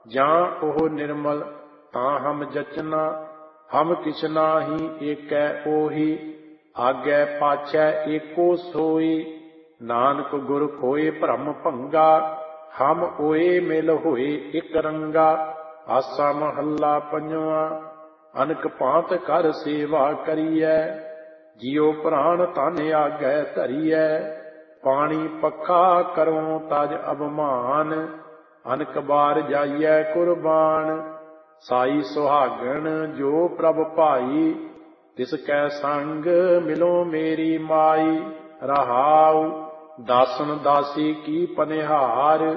ਜਾਂ ਉਹ ਨਿਰਮਲ ਤਾਂ ਹਮ ਜਚਨਾ। ਹਮ ਕਿਛ ਨਾਹੀ ਏਕੈ ਓਹੀ, ਆਗੈ ਪਾਛੈ ਏਕੋ ਸੋਈ। ਨਾਨਕ ਗੁਰ ਖੋਏ ਭਰਮ ਭੰਗਾ, ਹਮ ਓਏ ਮਿਲ ਹੋਏ ਇਕ ਰੰਗਾ। ਆਸਾ ਮਹੱਲਾ ਪੰਜਵਾਂ। ਅਨਕ ਭਾਂਤ ਕਰ ਸੇਵਾ ਕਰੀਐ, ਜਿਉ ਪ੍ਰਾਣ ਤਨ ਆਗੈ ਧਰੀਐ। ਪਾਣੀ ਪੱਖਾ ਕਰਉ ਤਜ ਅਭਮਾਨ, ਅਨਕ ਬਾਰ ਜਾਈਐ ਕੁਰਬਾਨ। ਸਾਈ ਸੁਹਾਗਣ ਜੋ ਪ੍ਰਭ ਭਾਈ, ਤਿਸ ਕੈ ਸੰਗ ਮਿਲੋ ਮੇਰੀ ਮਾਈ। ਰਹਾਉ ਦਾਸਨ ਦਾਸੀ ਕੀ ਪਨਿਹਾਰ,